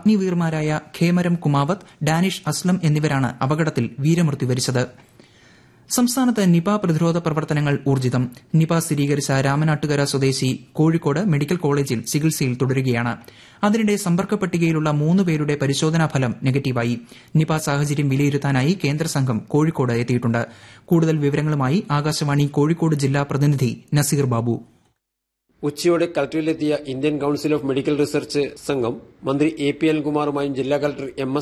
അഗ്നിവീർമാരായ Khemaram Kumawat, Danish Aslam എന്നിവരാണ് അപകടത്തിൽ വീരമൃത്യു വരിച്ചത്. സംസ്ഥാനത്ത് നിപ പ്രതിരോധ പ്രവർത്തനങ്ങൾ ഊർജിതം. നിപ സ്ഥിരീകരിച്ച രാമനാട്ടുകര സ്വദേശി കോഴിക്കോട് മെഡിക്കൽ കോളേജിൽ ചികിത്സയിൽ തുടരുകയാണ്. അതിനിടെ സമ്പർക്ക പട്ടികയിലുള്ള 3 പേരുടെ പരിശോധനാ ഫലം നെഗറ്റീവായി. നിപ സാഹചര്യം വിലയിരുത്താനായി കേന്ദ്ര സംഘം കോഴിക്കോട് എത്തിയിട്ടുണ്ട്. കൂടുതൽ വിവരങ്ങളുമായി ആകാശവാണി കോഴിക്കോട് ജില്ലാ പ്രതിനിധി നസീർ ബാബു. ഉച്ചയോടെ കളക്ടറിലെത്തിയ Indian council of medical research സംഘം മന്ത്രി എ പി അനിൽകുമാറുമായും ജില്ലാ കളക്ടർ എം എസ്